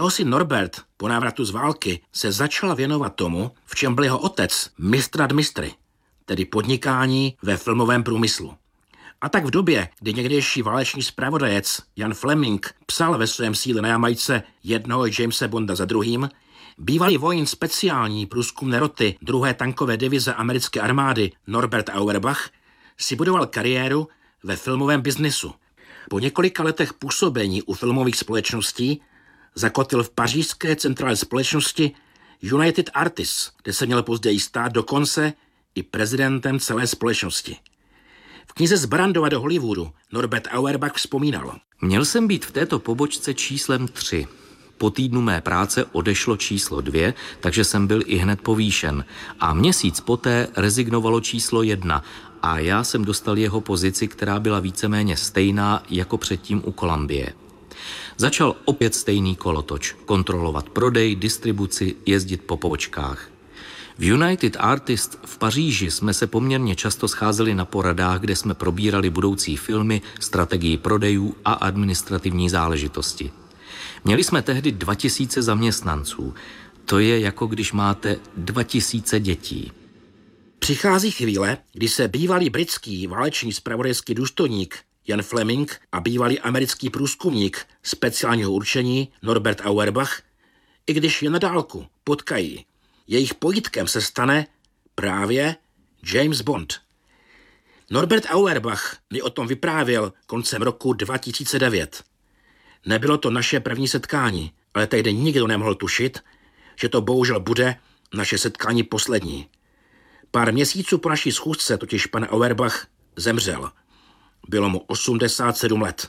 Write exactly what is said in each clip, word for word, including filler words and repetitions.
Jeho syn Norbert po návratu z války se začal věnovat tomu, v čem byl jeho otec mistr nad mistry, tedy podnikání ve filmovém průmyslu. A tak v době, kdy někdejší válečný zpravodajec Jan Fleming psal ve svém sídle na Jamajce jednoho Jamese Bonda za druhým, bývalý vojín speciální průzkumné roty druhé tankové divize americké armády Norbert Auerbach si budoval kariéru ve filmovém biznisu. Po několika letech působení u filmových společností zakotil v pařížské centrále společnosti United Artists, kde se měl později stát dokonce i prezidentem celé společnosti. V knize Z Brandova do Hollywoodu Norbert Auerbach vzpomínal. Měl jsem být v této pobočce číslem tři. Po týdnu mé práce odešlo číslo dvě, takže jsem byl i hned povýšen. A měsíc poté rezignovalo číslo jedna a já jsem dostal jeho pozici, která byla víceméně stejná jako předtím u Columbie. Začal opět stejný kolotoč, kontrolovat prodej, distribuci, jezdit po pobočkách. V United Artists v Paříži jsme se poměrně často scházeli na poradách, kde jsme probírali budoucí filmy, strategii prodejů a administrativní záležitosti. Měli jsme tehdy dva tisíce zaměstnanců. To je jako když máte dva tisíce dětí. Přichází chvíle, kdy se bývalý britský válečný zpravodajský důstojník Jan Fleming a bývalý americký průzkumník speciálního určení Norbert Auerbach, i když je na dálku, potkají. Jejich pojítkem se stane právě James Bond. Norbert Auerbach mi o tom vyprávěl koncem roku dva tisíce devět. Nebylo to naše první setkání, ale tehdy nikdo nemohl tušit, že to bohužel bude naše setkání poslední. Pár měsíců po naší schůzce totiž pan Auerbach zemřel. Bylo mu osmdesát sedm let.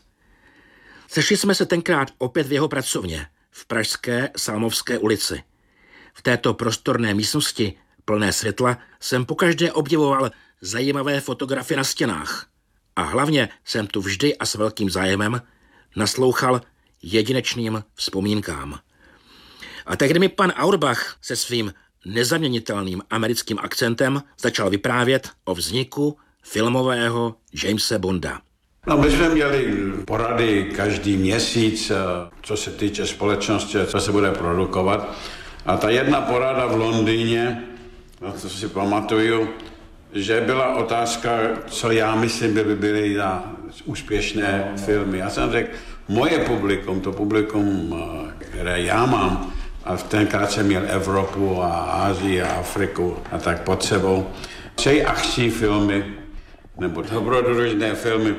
Sešli jsme se tenkrát opět v jeho pracovně, v pražské Salmovské ulici. V této prostorné místnosti, plné světla, jsem pokaždé obdivoval zajímavé fotografie na stěnách. A hlavně jsem tu vždy a s velkým zájemem naslouchal jedinečným vzpomínkám. A tehdy mi pan Auerbach se svým nezaměnitelným americkým akcentem začal vyprávět o vzniku filmového Jamese Bonda. No, my jsme měli porady každý měsíc, co se týče společnosti, co se bude produkovat. A ta jedna porada v Londýně, no to si pamatuju, že byla otázka, co já myslím, by byly za úspěšné filmy. Já jsem řekl, moje publikum, to publikum, které já mám, a tenkrát jsem měl Evropu a Asii a Afriku a tak pod sebou, přeji akční filmy, nebo dobrodružné filmy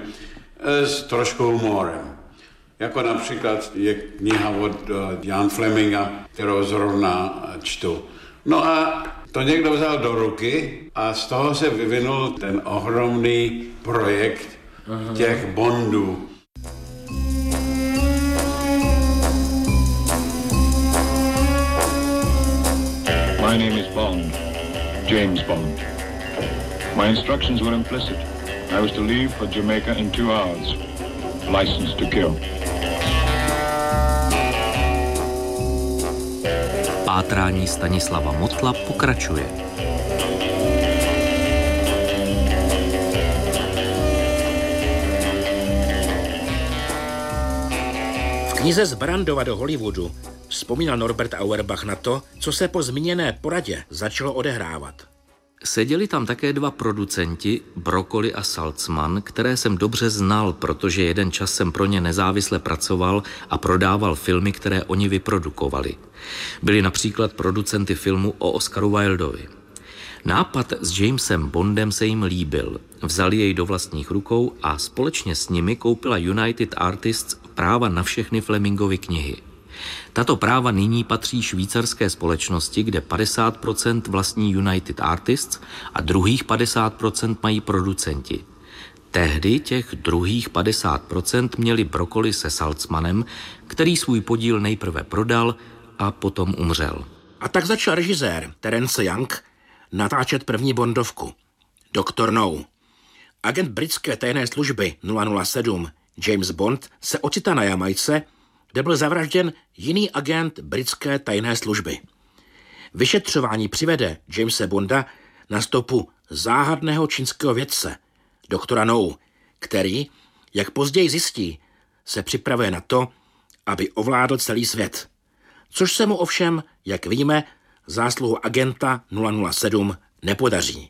s trošku humorem. Jako například je kniha od Jan Fleminga, kterou zrovna čtu. No a to někdo vzal do ruky a z toho se vyvinul ten ohromný projekt těch Bondů. My name is Bond, James Bond. My instructions were implicit. I was to leave for Jamaica in two hours. License to kill. Pátrání Stanislava Motla pokračuje. V knize Z Brandova do Hollywoodu vzpomínal Norbert Auerbach na to, co se po zmíněné poradě začalo odehrávat. Seděli tam také dva producenti, Broccoli a Saltzman, které jsem dobře znal, protože jeden čas jsem pro ně nezávisle pracoval a prodával filmy, které oni vyprodukovali. Byli například producenty filmu o Oscaru Wildovi. Nápad s Jamesem Bondem se jim líbil, vzali jej do vlastních rukou a společně s nimi koupila United Artists práva na všechny Flemingovy knihy. Tato práva nyní patří švýcarské společnosti, kde padesát procent vlastní United Artists a druhých padesát procent mají producenti. Tehdy těch druhých padesát procent měli Broccoli se Saltzmanem, který svůj podíl nejprve prodal a potom umřel. A tak začal režisér Terence Young natáčet první Bondovku. doktor No. Agent britské tajné služby nula nula sedm James Bond se ocitá na Jamajce, kde byl zavražděn jiný agent britské tajné služby. Vyšetřování přivede Jamese Bonda na stopu záhadného čínského vědce, doktora No, který, jak později zjistí, se připravuje na to, aby ovládl celý svět. což se mu ovšem, jak víme, zásluhou agenta nula nula sedm nepodaří.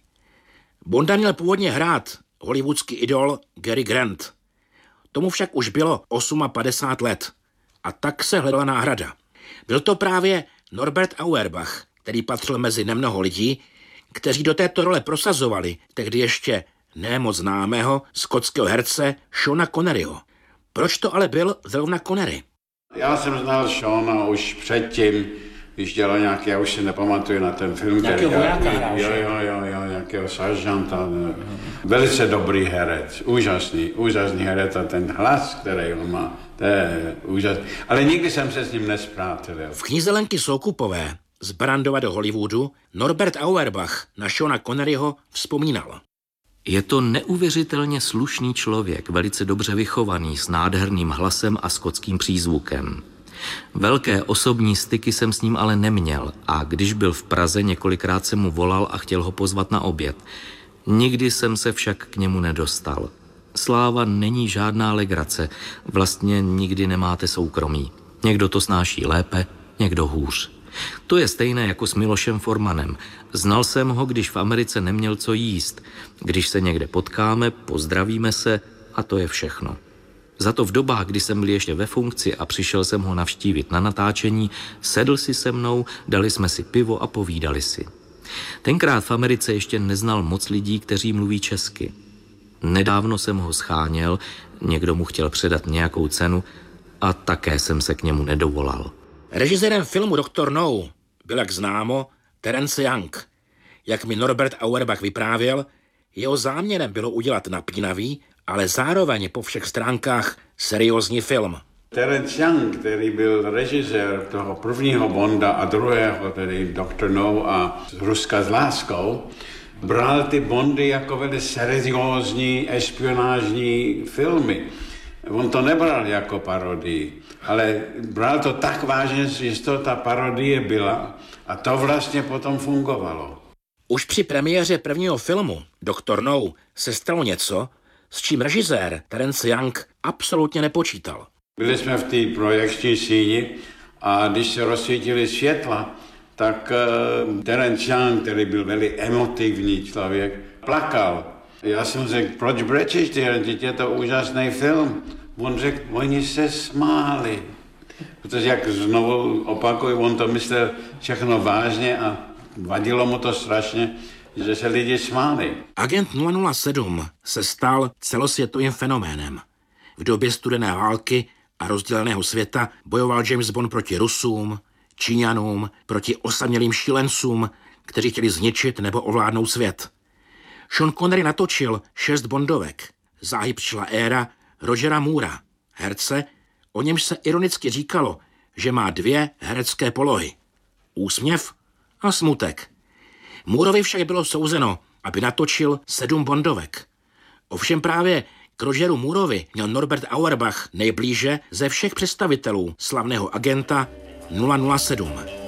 Bonda měl původně hrát hollywoodský idol Cary Grant. Tomu však už bylo padesát osm let a tak se hledala náhrada. Byl to právě Norbert Auerbach, který patřil mezi nemnoho lidí, kteří do této role prosazovali tehdy ještě nemoc známého skotského herce Seana Conneryho. Proč to ale byl zrovna Connery? Já jsem znal Seana už předtím, když dělal nějaký, já už si nepamatuju na ten film, nějakého který vojáka hrál, jo, jo, jo, jo, nějakého seržanta. Velice dobrý herec, úžasný, úžasný herec a ten hlas, který on má, to je úžasný. Ale nikdy jsem se s ním nespřátelil. V knize Lenky Soukupové Z Brandova do Hollywoodu Norbert Auerbach na Seana Conneryho vzpomínal. Je to neuvěřitelně slušný člověk, velice dobře vychovaný, s nádherným hlasem a skotským přízvukem. Velké osobní styky jsem s ním ale neměl a když byl v Praze, několikrát jsem mu volal a chtěl ho pozvat na oběd. Nikdy jsem se však k němu nedostal. Sláva není žádná legrace, vlastně nikdy nemáte soukromí. Někdo to snáší lépe, někdo hůř. To je stejné jako s Milošem Formanem. Znal jsem ho, když v Americe neměl co jíst. Když se někde potkáme, pozdravíme se a to je všechno. Za to v dobách, kdy jsem byl ještě ve funkci a přišel jsem ho navštívit na natáčení, sedl si se mnou, dali jsme si pivo a povídali si. Tenkrát v Americe ještě neznal moc lidí, kteří mluví česky. Nedávno jsem ho scháněl, někdo mu chtěl předat nějakou cenu a také jsem se k němu nedovolal. Režisérem filmu doktor No byl, jak známo, Terence Young. Jak mi Norbert Auerbach vyprávěl, jeho záměrem bylo udělat napínavý, ale zároveň po všech stránkách seriózní film. Terence Young, který byl režisér toho prvního Bonda a druhého, tedy doktor No a Ruska s láskou, bral ty Bondy jako velice seriózní espionážní filmy. On to nebral jako parodii, ale bral to tak vážně, že to ta parodie byla a to vlastně potom fungovalo. Už při premiéře prvního filmu doktor No se stalo něco, s čím režisér Terence Young absolutně nepočítal. Byli jsme v té projekční síni a když se rozsvítily světla, tak uh, Terence Young, který byl velmi emotivní člověk, plakal. Já jsem řekl, proč brečíš, ty, je to úžasný film. On řekl, oni se smáli. Protože jak znovu opakuju, on to myslel všechno vážně a vadilo mu to strašně, že se lidi smáli. Agent nula nula sedm se stal celosvětovým fenoménem. V době studené války a rozděleného světa bojoval James Bond proti Rusům, Číňanům, proti osamělým šílencům, kteří chtěli zničit nebo ovládnout svět. Sean Connery natočil šest Bondovek. Záhy přišla éra Rogera Moora, herce, o němž se ironicky říkalo, že má dvě herecké polohy. Úsměv a smutek. Mooreovi však bylo souzeno, aby natočil sedm Bondovek. Ovšem právě k Rogeru Moorovi měl Norbert Auerbach nejblíže ze všech představitelů slavného agenta nula nula sedm.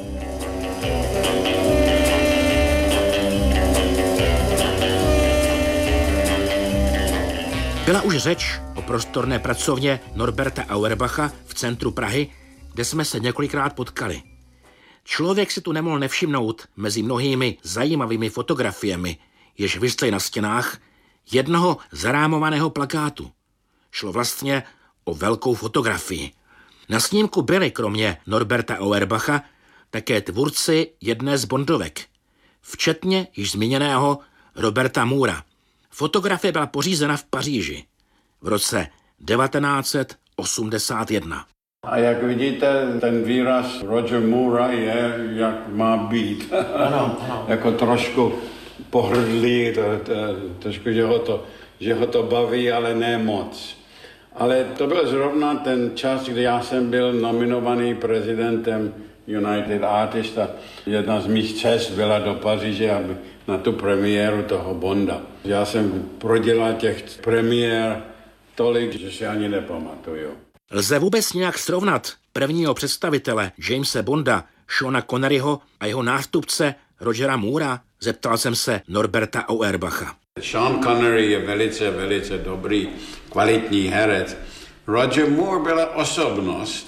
Byla už řeč o prostorné pracovně Norberta Auerbacha v centru Prahy, kde jsme se několikrát potkali. Člověk si tu nemohl nevšimnout mezi mnohými zajímavými fotografiemi, jež visely na stěnách, jednoho zarámovaného plakátu. Šlo vlastně o velkou fotografii. Na snímku byli kromě Norberta Auerbacha také tvůrci jedné z Bondovek, včetně již zmíněného Roberta Moora. Fotografie byla pořízena v Paříži v roce devatenáct set osmdesát jedna. A jak vidíte, ten výraz Roger Moora je, jak má být. Ano, ano. Jako trošku pohrdlý, to, to, trošku, že ho, to, že ho to baví, ale ne moc. Ale to byl zrovna ten čas, kdy já jsem byl nominovaný prezidentem United Artists a jedna z mých cest byla do Paříže, aby na tu premiéru toho Bonda. Já jsem prodělal těch premiér tolik, že si ani nepamatuju. Lze vůbec nějak srovnat prvního představitele Jamese Bonda, Seana Conneryho a jeho nástupce Rogera Moora? Zeptal jsem se Norberta Auerbacha. Sean Connery je velice, velice dobrý, kvalitní herec. Roger Moore byla osobnost,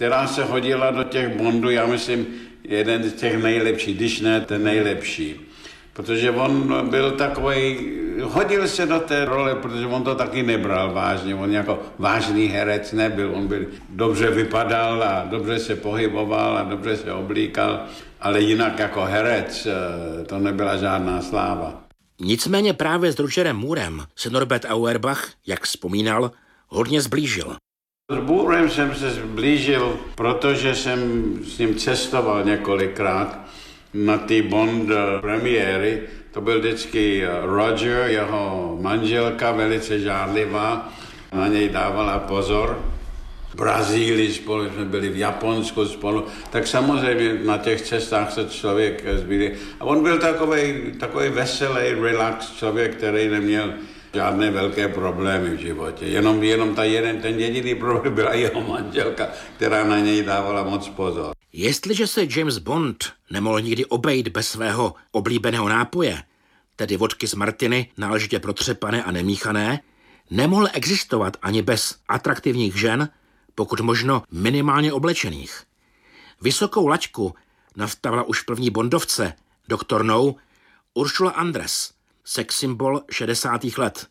která se hodila do těch Bondů, já myslím, jeden z těch nejlepších, když ne ten nejlepší. Protože on byl takový, hodil se do té role, protože on to taky nebral vážně, on jako vážný herec nebyl, on byl, dobře vypadal a dobře se pohyboval a dobře se oblíkal, ale jinak jako herec to nebyla žádná sláva. Nicméně právě s Rogerem Moorem se Norbert Auerbach, jak vzpomínal, hodně zblížil. S Moorem jsem se zblížil, protože jsem s ním cestoval několikrát na ty Bond premiéry. To byl vždycky Roger, jeho manželka, velice žádlivá, na něj dávala pozor. V Brazílii spolu jsme byli, v Japonsku spolu, tak samozřejmě na těch cestách se člověk zbílí. A on byl takový, takový veselý, relax člověk, který neměl žádné velké problémy v životě. Jenom, jenom ta jeden, ten jediný problém byla jeho manželka, která na něj dávala moc pozor. Jestliže se James Bond nemohl nikdy obejít bez svého oblíbeného nápoje, tedy vodky z Martiny, náležitě protřepané a nemíchané, nemohl existovat ani bez atraktivních žen, pokud možno minimálně oblečených. Vysokou laťku nastavila už v první Bondovce doktor No Ursula Andress, sex symbol šedesátých let.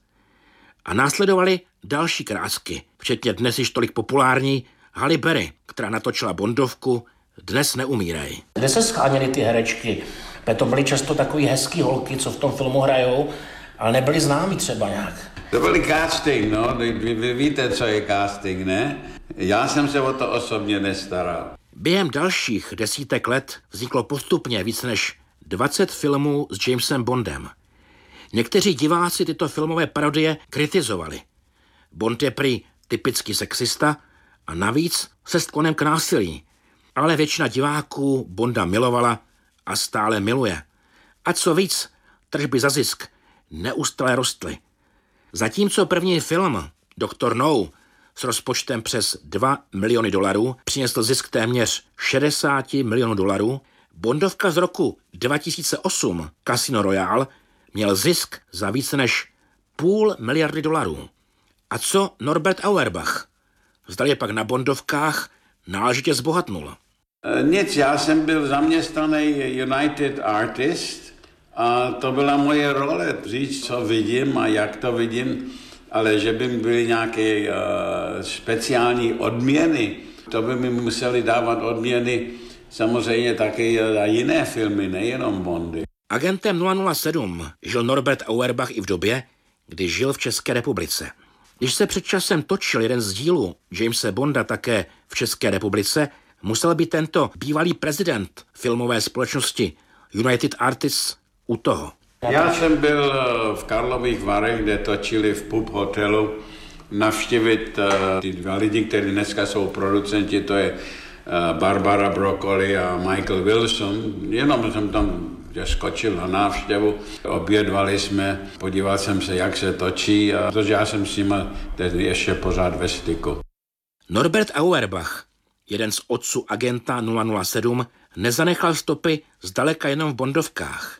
A následovaly další krásky, včetně dnes již tolik populární Halle Berry, která natočila Bondovku Dnes neumírej. Kde se scháněly ty herečky? To byly často takový hezký holky, co v tom filmu hrajou, ale nebyly známí třeba nějak. To byl casting, no, vy, vy víte, co je casting, ne? Já jsem se o to osobně nestaral. Během dalších desítek let vzniklo postupně víc než dvacet filmů s Jamesem Bondem. Někteří diváci tyto filmové parodie kritizovali. Bond je prý typický sexista a navíc se sklonem k násilí. Ale většina diváků Bonda milovala a stále miluje. A co víc, tržby za zisk neustále rostly. Zatímco první film doktor No s rozpočtem přes dva miliony dolarů přinesl zisk téměř šedesát milionů dolarů, Bondovka z roku dva tisíce osm Casino Royale měl zisk za více než půl miliardy dolarů. A co Norbert Auerbach? Zdali je pak na Bondovkách náležitě zbohatnul. Nic, já jsem byl zaměstnaný United Artist a to byla moje role, říct, co vidím a jak to vidím, ale že by byly nějaké uh, speciální odměny, to by mi museli dávat odměny samozřejmě taky za jiné filmy, nejenom Bondy. Agentem nula nula sedm žil Norbert Auerbach i v době, kdy žil v České republice. Když se před časem točil jeden z dílů Jamese Bonda také v České republice, musel být tento bývalý prezident filmové společnosti United Artists u toho. Já jsem byl v Karlových Varech, kde točili v Pub hotelu, navštívit uh, ty dva lidi, kteří dneska jsou producenti, to je uh, Barbara Broccoli a Michael Wilson. Jenom jsem tam skočil na návštěvu, obědvali jsme, podíval jsem se, jak se točí, a protože já jsem s nimi ještě pořád ve styku. Norbert Auerbach, jeden z otců agenta nula nula sedm, nezanechal stopy zdaleka jenom v Bondovkách.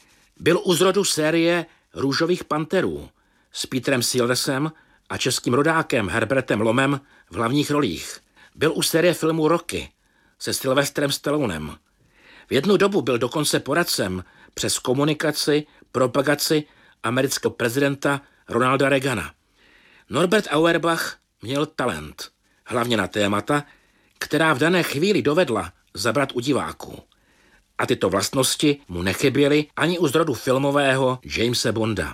Byl u zrodu série Růžových panterů s Petrem Sellersem a českým rodákem Herbertem Lomem v hlavních rolích. Byl u série filmu Rocky se Sylvestrem Stallonem. V jednu dobu byl dokonce poradcem přes komunikaci, propagaci amerického prezidenta Ronalda Reagana. Norbert Auerbach měl talent, hlavně na témata, která v dané chvíli dovedla zabrat u diváků. A tyto vlastnosti mu nechyběly ani u zrodu filmového Jamese Bonda.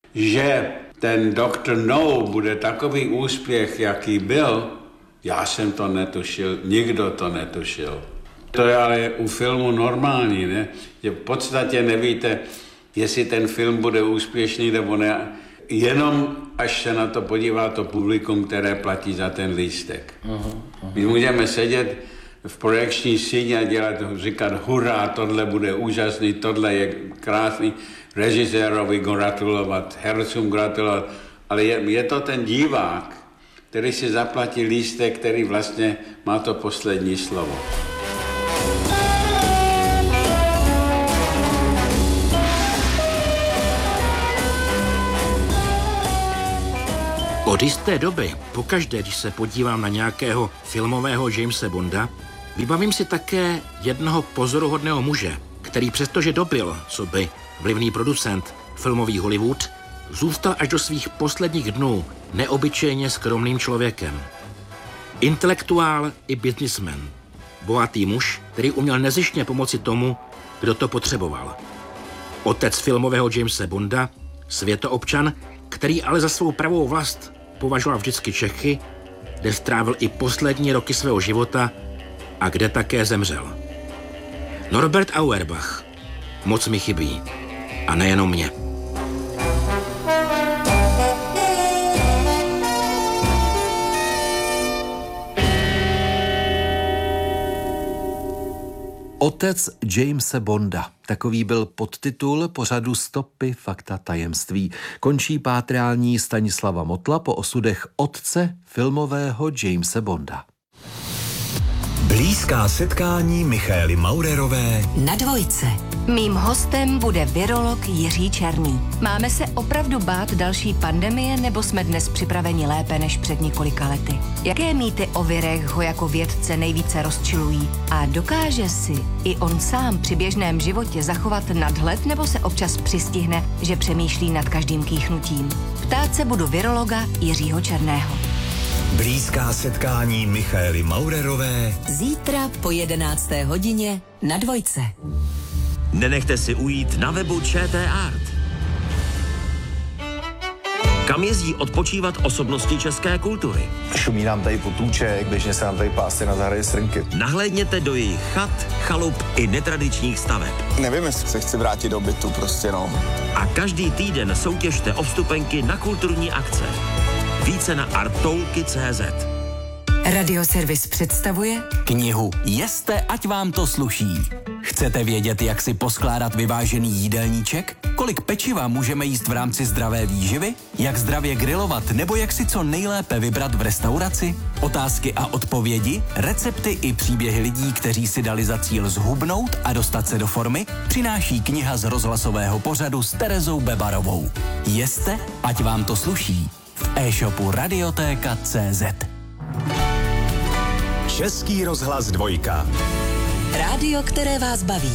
Že ten doktor No bude takový úspěch, jaký byl, já jsem to netušil, nikdo to netušil. To je ale u filmu normální, ne? Že v podstatě nevíte, jestli ten film bude úspěšný nebo ne. Jenom až se na to podívá to publikum, které platí za ten lístek. Uh-huh, uh-huh. My můžeme sedět v projekční síni a dělat, říkat hurá, tohle bude úžasný, tohle je krásný, režisérovi gratulovat, hercům gratulovat, ale je, je to ten divák, který si zaplatí lístek, který vlastně má to poslední slovo. Od Od jisté doby, pokaždé, když se podívám na nějakého filmového Jamese Bonda, vybavím si také jednoho pozoruhodného muže, který přestože dobil, co by vlivný producent filmový Hollywood, zůstal až do svých posledních dnů neobyčejně skromným člověkem. Intelektuál i businessman. Bohatý muž, který uměl nezištně pomoci tomu, kdo to potřeboval. Otec filmového Jamese Bonda, světoobčan, který ale za svou pravou vlast považoval vždycky Čechy, kde strávil i poslední roky svého života a kde také zemřel. Norbert Auerbach. Moc mi chybí. A nejenom mě. Otec Jamese Bonda. Takový byl podtitul pořadu Stopy, fakta, tajemství. Končí pátrání Stanislava Motla po osudech otce filmového Jamese Bonda. Blízká setkání Michaely Maurerové na Dvojce. Mým hostem bude virolog Jiří Černý. Máme se opravdu bát další pandemie, nebo jsme dnes připraveni lépe než před několika lety? Jaké mýty o virech ho jako vědce nejvíce rozčilují? A dokáže si i on sám při běžném životě zachovat nadhled, nebo se občas přistihne, že přemýšlí nad každým kýchnutím? Ptát se budu virologa Jiřího Černého. Blízká setkání Michaely Maurerové Zítra po jedenácté hodině na Dvojce. Nenechte si ujít na webu ČT Art. Kam jezdí odpočívat osobnosti české kultury? Šumí nám tady potůček, běžně se nám tady pásy na zahradě srnky. Nahlédněte do jejich chat, chalup i netradičních staveb. Nevím, jestli se chci vrátit do bytu, prostě no. A každý týden soutěžte o vstupenky na kulturní akce. Více na artoulky tečka cé zet. Radioservis představuje knihu Jeste, ať vám to sluší. Chcete vědět, jak si poskládat vyvážený jídelníček? Kolik pečiva můžeme jíst v rámci zdravé výživy? Jak zdravě grilovat nebo jak si co nejlépe vybrat v restauraci? Otázky a odpovědi, recepty i příběhy lidí, kteří si dali za cíl zhubnout a dostat se do formy, přináší kniha z rozhlasového pořadu s Terezou Bebarovou. Jeste, ať vám to sluší. V e-shopu radiotéka tečka cé zet. Český rozhlas Dvojka. Rádio, které vás baví.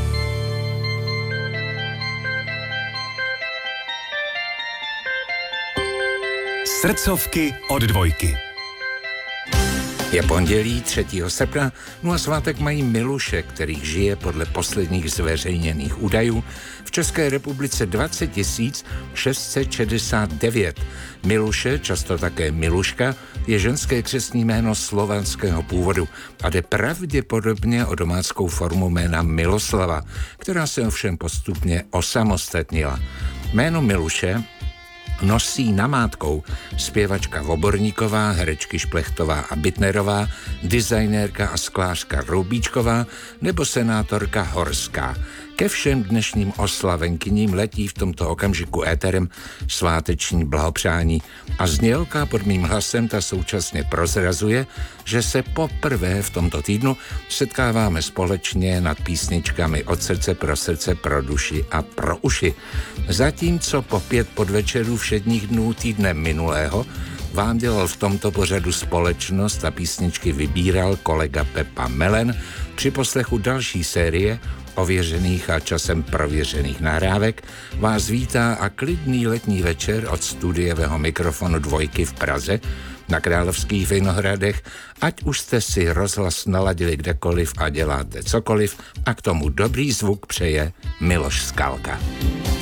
Srdcovky od Dvojky. Je pondělí třetího srpna, no a svátek mají Miluše, kterých žije podle posledních zveřejněných údajů v České republice dvacet tisíc šest set šedesát devět. Miluše, často také Miluška, je ženské křestní jméno slovanského původu a jde pravděpodobně o domáckou formu jména Miloslava, která se ovšem postupně osamostatnila. Jméno Miluše nosí namátkou zpěvačka Voborníková, herečky Šplechtová a Bitnerová, designérka a sklářka Roubíčková nebo senátorka Horská. Ke všem dnešním oslavenkyním letí v tomto okamžiku éterem sváteční blahopřání a znělka pod mým hlasem ta současně prozrazuje, že se poprvé v tomto týdnu setkáváme společně nad písničkami od srdce pro srdce, pro duši a pro uši. Zatímco po pět podvečerů všedních dnů týdne minulého vám dělal v tomto pořadu společnost a písničky vybíral kolega Pepa Melen, při poslechu další série ověřených a časem prověřených nahrávek vás vítá a klidný letní večer od studiového mikrofonu Dvojky v Praze na Královských Vinohradech, ať už jste si rozhlas naladili kdekoliv a děláte cokoliv, a k tomu dobrý zvuk přeje Miloš Skalka.